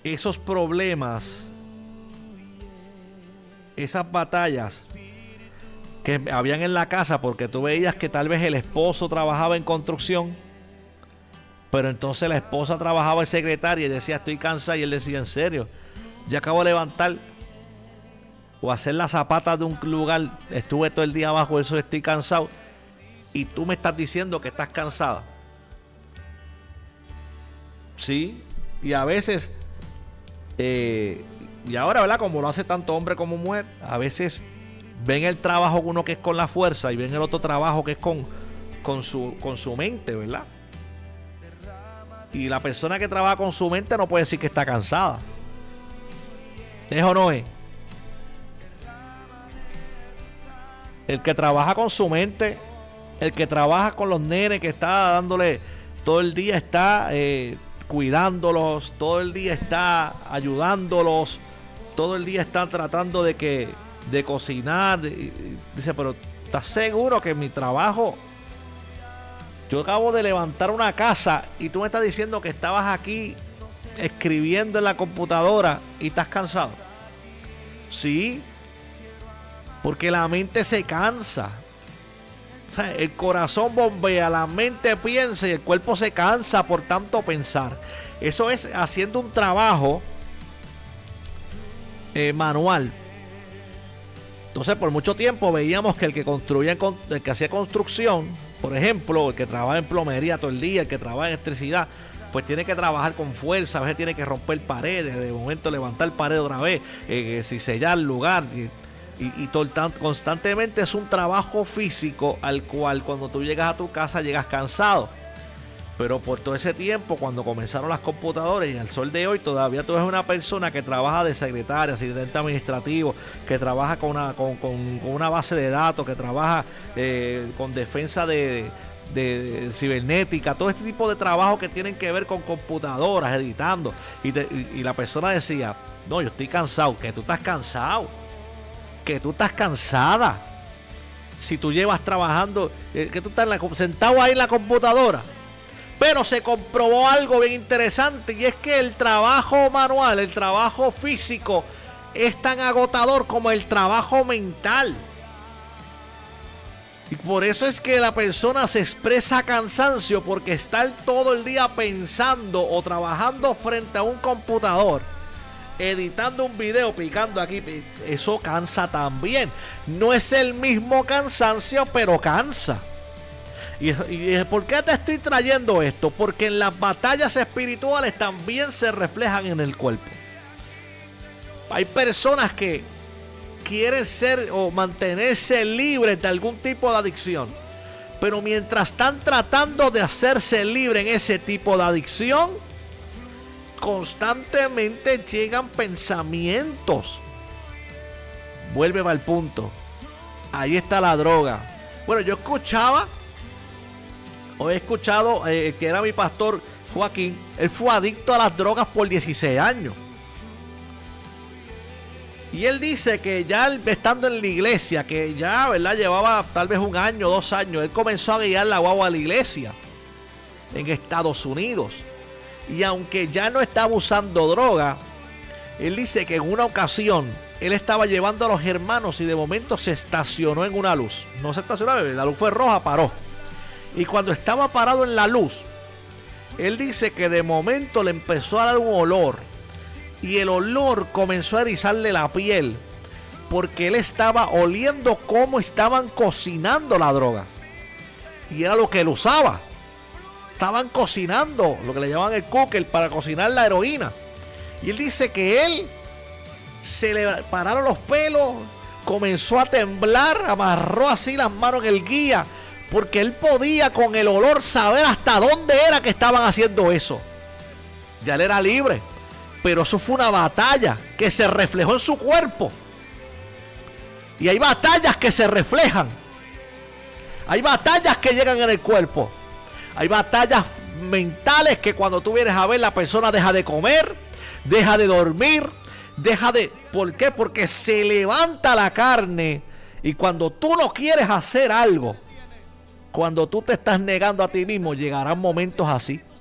esos problemas, esas batallas que habían en la casa, porque tú veías que tal vez el esposo trabajaba en construcción, pero entonces la esposa trabajaba en secretaria y decía estoy cansada, y él decía en serio, ya acabo de levantar o hacer las zapatas de un lugar, estuve todo el día abajo, eso estoy cansado, y tú me estás diciendo que estás cansada. Sí, y a veces y ahora, ¿verdad? Como lo hace tanto hombre como mujer, a veces ven el trabajo uno que es con la fuerza y ven el otro trabajo que es con su mente, ¿verdad? Y la persona que trabaja con su mente no puede decir que está cansada. ¿Es o no es? El que trabaja con su mente, el que trabaja con los nenes, que está dándole todo el día, está cuidándolos, todo el día está ayudándolos, todo el día está tratando de cocinar. Dice, pero ¿estás seguro que mi trabajo? Yo acabo de levantar una casa y tú me estás diciendo que estabas aquí escribiendo en la computadora y estás cansado. Sí, porque la mente se cansa. O sea, el corazón bombea, la mente piensa y el cuerpo se cansa por tanto pensar. Eso es haciendo un trabajo manual. Entonces, por mucho tiempo veíamos que el que construía, el que hacía construcción, por ejemplo, el que trabaja en plomería todo el día, el que trabaja en electricidad, pues tiene que trabajar con fuerza, a veces tiene que romper paredes, de momento levantar pared otra vez, si sellar el lugar. Y constantemente es un trabajo físico al cual cuando tú llegas a tu casa llegas cansado. Pero por todo ese tiempo, cuando comenzaron las computadoras y al sol de hoy, todavía tú eres una persona que trabaja de secretaria, asistente administrativo, que trabaja con una base de datos, que trabaja con defensa de cibernética, todo este tipo de trabajo que tienen que ver con computadoras, editando. Y la persona decía, no, yo estoy cansado. Que tú estás cansado, que tú estás cansada. Si tú llevas trabajando, que tú estás sentado ahí en la computadora. Pero se comprobó algo bien interesante, y es que el trabajo manual, el trabajo físico, es tan agotador como el trabajo mental. Y por eso es que la persona se expresa cansancio, porque estar todo el día pensando o trabajando frente a un computador, editando un video, picando aquí, eso cansa también. No es el mismo cansancio, pero cansa. ¿Y por qué te estoy trayendo esto? Porque en las batallas espirituales también se reflejan en el cuerpo. Hay personas que quieren ser o mantenerse libres de algún tipo de adicción, pero mientras están tratando de hacerse libres en ese tipo de adicción, constantemente llegan pensamientos. Vuelve al punto. Ahí está la droga. Bueno, yo he escuchado que era mi pastor Joaquín. Él fue adicto a las drogas por 16 años. Y él dice que ya estando en la iglesia, que ya, ¿verdad?, llevaba tal vez 1 año, 2 años, él comenzó a guiar la guagua a la iglesia en Estados Unidos. Y aunque ya no estaba usando droga, él dice que en una ocasión él estaba llevando a los hermanos y de momento se estacionó en una luz. No se estacionó, la luz fue roja, paró. Y cuando estaba parado en la luz, él dice que de momento le empezó a dar un olor. Y el olor comenzó a erizarle la piel, porque él estaba oliendo cómo estaban cocinando la droga. Y era lo que él usaba. Estaban cocinando, lo que le llamaban el cooker, para cocinar la heroína. Y él dice que él se le pararon los pelos, comenzó a temblar, amarró así las manos en el guía, porque él podía con el olor saber hasta dónde era que estaban haciendo eso. Ya él era libre, pero eso fue una batalla que se reflejó en su cuerpo. Y hay batallas que se reflejan. Hay batallas que llegan en el cuerpo. Hay batallas mentales que cuando tú vienes a ver, la persona deja de comer, deja de dormir, ¿por qué? Porque se levanta la carne. Y cuando tú no quieres hacer algo, cuando tú te estás negando a ti mismo, llegarán momentos así.